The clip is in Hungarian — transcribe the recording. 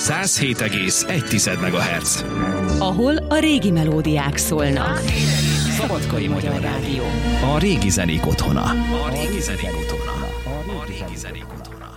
107,1 MHz. Ahol a régi melódiák szólnak. Szabadkai Magyar Rádió. A régi zenék otthona. A régi zenék otthona. A régi zenék otthona.